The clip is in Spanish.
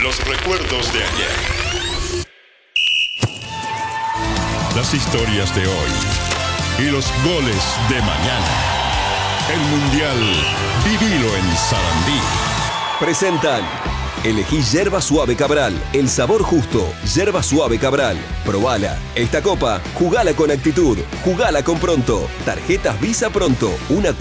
Los recuerdos de ayer. Las historias de hoy. Y los goles de mañana. El Mundial, vivilo en Sarandí. Presentan. Elegí Yerba Suave Cabral, el sabor justo. Yerba Suave Cabral, probala. Esta copa, jugala con actitud, jugala con Pronto. Tarjetas Visa Pronto, una